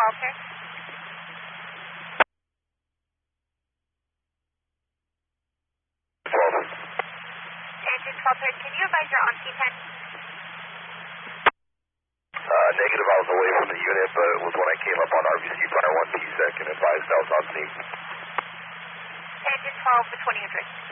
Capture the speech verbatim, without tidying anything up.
call pair. twelve. Engine call pair, can you advise your on-key time? Uh, negative, I was away from the unit, but it was when I came up on R V C Fire one P second advised I was on scene. Engine twelve to twenty hundred.